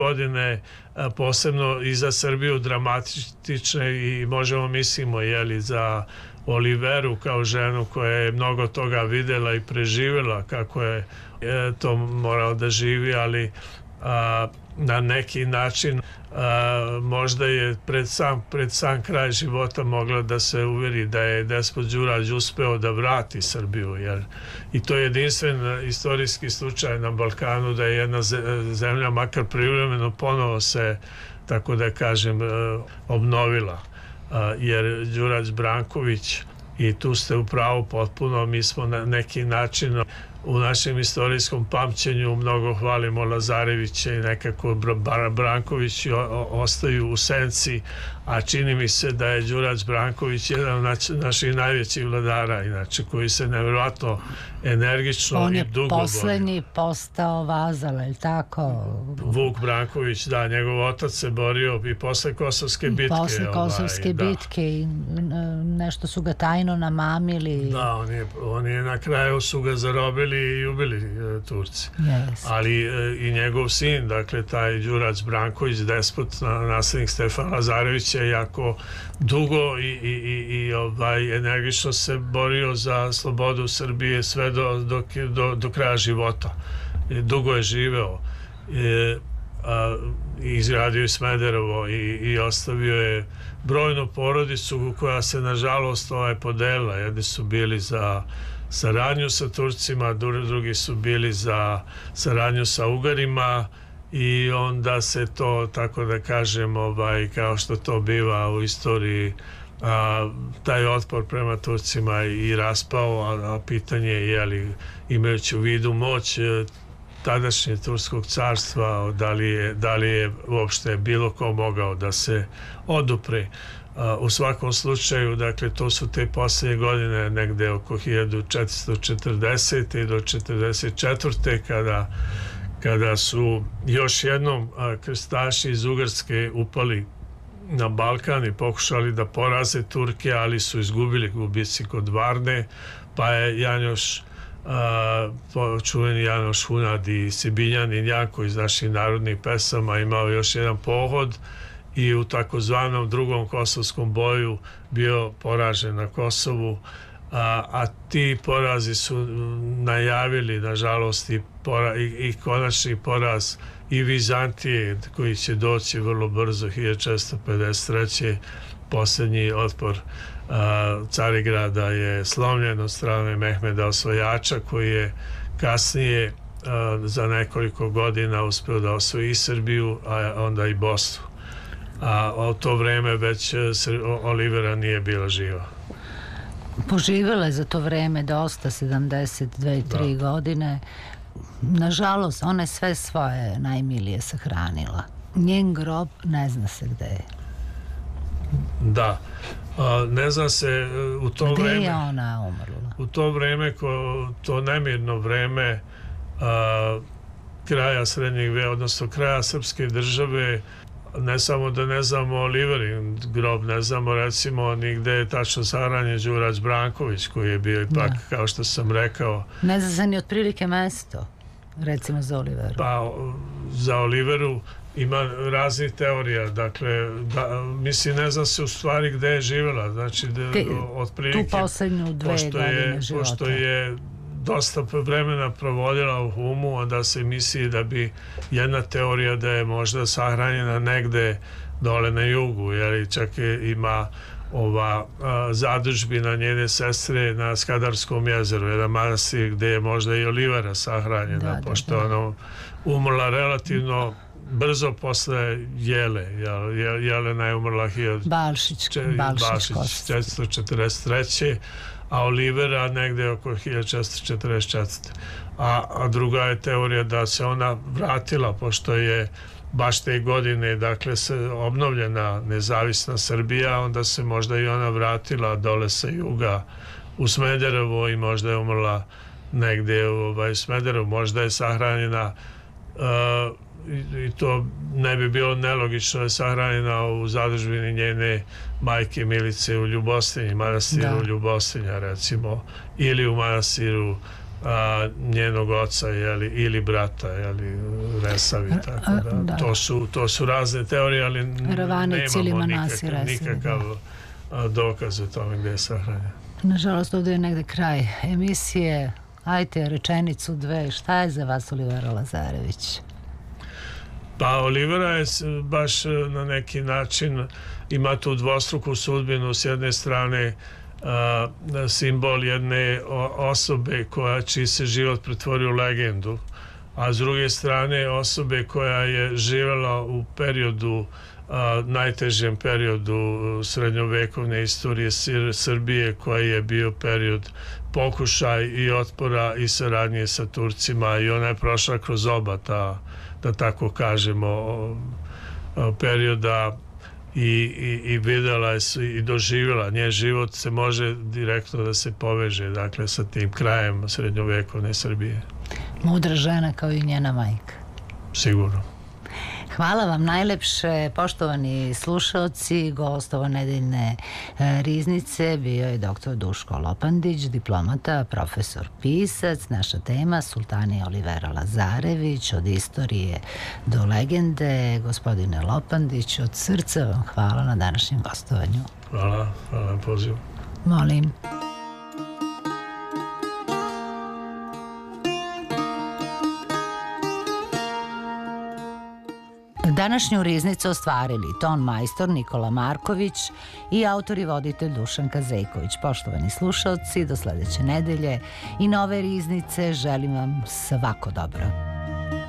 godine posebno i za Srbiju dramatične i možemo mislimo za Oliveru kao ženu koja je mnogo toga videla i preživjela kako je to morao da živi, ali na neki način možda je pred sam kraj života mogla da se uveri da je despot Đurađ uspeo da vrati Srbiju, i to je jedinstven istorijski slučaj na Balkanu da je jedna zemlja makar privremeno ponovo se, tako da kažem, obnovila, jer Đurađ Branković, i tu ste u pravu potpuno, mi smo na neki način u našem istorijskom pamćenju mnogo hvalimo Lazarevića i nekako Branković ostaju u senci, a čini mi se da je Đurađ Branković jedan od naših najvećih vladara, inače, koji se nevjerojatno energično i dugo borio. On je poslednji postao vazal, je li tako? Vuk Branković, da, njegov otac se borio i posle Kosovske bitke. Posle Kosovske bitke i nešto su ga tajno namamili. Da, on je na kraju su ga zarobili i ubili Turci. Ali i njegov sin, dakle taj Đurađ Branković, despot, naslednik Stefana Lazarevića, je jako dugo i energično se borio za slobodu Srbije sve do kraja života. Dugo je živeo. Izgradio je Smederevo i ostavio je brojnu porodicu koja se nažalost podelila. Jedni su bili za saradnju sa Turcima, drugi su bili za saradnju sa Ugarima, i onda se to, tako da kažem, kao što to biva u istoriji, taj otpor prema Turcima i raspao, a pitanje je, imajući u vidu moć tadašnje Turskog carstva, da li je uopšte bilo ko mogao da se odupre. U svakom slučaju, dakle, to su te posljednje godine, negde oko 1440. do 1444. kada su još jednom krstaši iz Ugarske upali na Balkan i pokušali da poraze Turke, ali su izgubili u bici kod Varne, pa je Janoš, čuveni Janoš Hunad i Sibinjanin Janko iz naših narodnih pesama imao još jedan pohod i u takozvanom drugom kosovskom boju bio poražen na Kosovu, a ti porazi su najavili, nažalost, i konačni poraz i Vizantije, koji će doći vrlo brzo, 1453. Posljednji otpor Carigrada je slomljen od strane Mehmeda Osvajača, koji je kasnije za nekoliko godina uspeo da osvoji i Srbiju, a onda i Bosnu. A u to vreme već Olivera nije bila živa. Poživjela je za to vreme dosta, 72-3 godine. Nažalost, ona je sve svoje najmilije sahranila. Njen grob ne zna se gde je. Da. Ne zna se u to vreme... Gde je ona umrla? U to vreme, to nemirno vreme kraja srednjeg veka, odnosno kraja srpske države, ne samo da ne znamo Oliverin grob, ne znamo recimo nigde je tačno sahranjen Đurađ Branković, koji je bio ipak, kao što sam rekao... Ne zna se ni otprilike mesto, recimo za Oliveru. Pa, za Oliveru ima raznih teorija, dakle, mislim, ne zna se u stvari gde je živjela, znači, otprilike... Tu poslednju 2 godine života. Pošto je dosta vremena provodila u Humu, onda se misli da bi jedna teorija da je možda sahranjena negde dole na jugu, jer čak ima ova zadužbina njene sestre na Skadarskom jezeru, jedan manastir gde je možda i Olivera sahranjena, pošto je ona umrla relativno brzo posle Jele. Jelena je umrla Balšić 443. a Olivera negde oko 1444. A druga je teorija da se ona vratila, pošto je baš te godine, dakle, obnovljena nezavisna Srbija, onda se možda i ona vratila dole sa juga u Smederevo i možda je umrla negde u Smederevu, možda je sahranjena, i to ne bi bilo nelogično, je sahranjena u zadužbini njene majke Milice u Ljubostinji, manastiru Ljubostinja recimo, ili u manastiru njenog oca ili brata Resavi, tako da to su razne teorije, ali nemamo nikakav dokaz o tome gdje je sahranjen. Nažalost, ovdje je negde kraj emisije. Ajte, rečenicu, dve, šta je za vas Olivera Lazarević? Pa Olivera je baš na neki način ima tu dvostruku sudbinu, s jedne strane simbol jedne osobe čiji se život pretvorio u legendu, a s druge strane osobe koja je živjela u periodu, najtežem periodu srednjovekovne istorije Srbije, koji je bio period pokušaj i otpora i saradnje sa Turcima, i ona je prošla kroz oba ta, da tako kažemo, perioda i vidjela je i doživjela. Njen život se može direktno da se poveže, dakle, sa tim krajem srednjovekovne Srbije. Mudra žena kao i njena majka. Sigurno. Hvala vam najlepše, poštovani slušaoci. Gost ove nedeljne riznice bio je dr. Duško Lopandić, diplomata, profesor, pisac. Naša tema Sultanija Olivera Lazarević, od istorije do legende. Gospodine Lopandić, od srca vam hvala na današnjem gostovanju. Hvala na pozivu. Molim. Današnju riznicu ostvarili ton majstor Nikola Marković i autor i voditelj Dušan Kazejković. Poštovani slušalci, do sledeće nedelje i nove riznice želim vam svako dobro.